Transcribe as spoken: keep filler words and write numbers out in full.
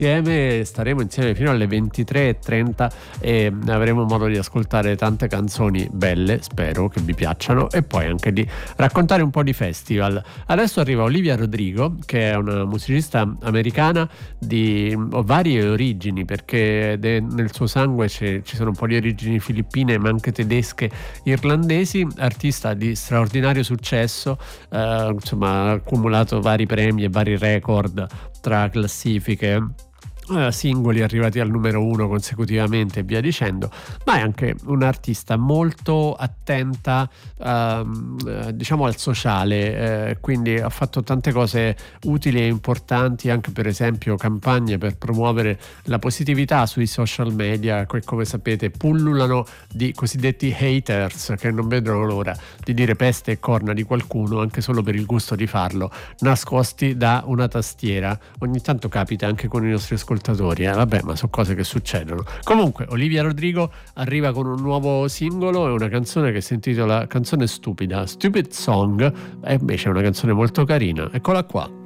insieme, staremo insieme fino alle ventitré e trenta e avremo modo di ascoltare tante canzoni belle, spero che vi piacciono, e poi anche di raccontare un po' di festival. Adesso arriva Olivia Rodrigo, che è una musicista americana di varie origini, perché nel suo sangue ci sono un po' di origini filippine ma anche tedesche, irlandesi, artista di straordinario successo, eh, insomma ha accumulato vari premi e vari record tra classifiche, singoli arrivati al numero uno consecutivamente e via dicendo, ma è anche un'artista molto attenta uh, diciamo al sociale, eh, quindi ha fatto tante cose utili e importanti, anche per esempio campagne per promuovere la positività sui social media, che come sapete pullulano di cosiddetti haters che non vedono l'ora di dire peste e corna di qualcuno anche solo per il gusto di farlo, nascosti da una tastiera. Ogni tanto capita anche con i nostri ascoltatori, eh? Vabbè, ma sono cose che succedono. Comunque Olivia Rodrigo arriva con un nuovo singolo e una canzone che si intitola Canzone stupida, Stupid Song, e invece è una canzone molto carina. Eccola qua.